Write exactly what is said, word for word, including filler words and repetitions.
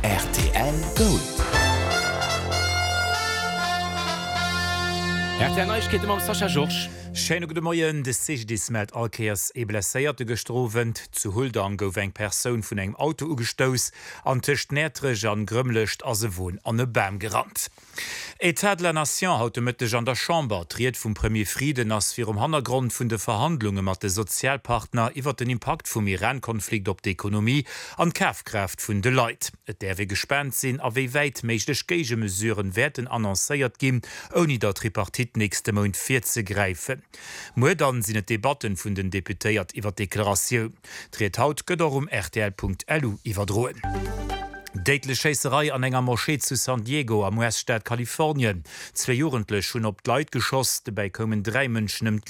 R T L Gold. R T L Neuigkeiten am Sascha George. Scheine gute Moien de sich dis mat Alkeiers e blesséierte gestrowen zu Huldern gouf eng Persoun vun engem Auto ugestos an techt nätrech an grëmmlecht as se wohn an e Bäm gerannt. Etat de la Nation haut mëttech an der Chamber triet vum Premier Frieden ass fir um Hannergrund vun de Verhandlungen mat de Sozialpartner iwwer den Impact vum Iran-Konflikt op d'Ekonomie an Käfkräft vun de Leiit. Et derwe gespernt sinn aéi wäit méiglech Gege Mesuren werden annoncéiert ginn, oni dat Tripartit nächste Mount vier ze greifen. Moe dann sinn et Debatten vun den Deputéiert iwwer Deklaratioun. Treet haut gëtt um R T L Punkt L U iwwerdroen. Deitle Scheisserei an enger Moschee zu San Diego am Weststaat Kalifornien. Zwei Jugendlech schon op d'Leit geschoss, dabei kommen drei Mënschen